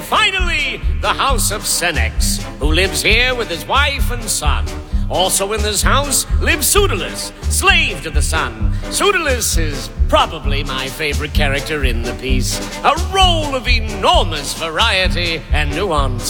finally, the House of Senex, who lives here with his wife and son. Also in this house lives Pseudolus, slave to the sun. Pseudolus is probably my favorite character in the piece. A role of enormous variety and nuance.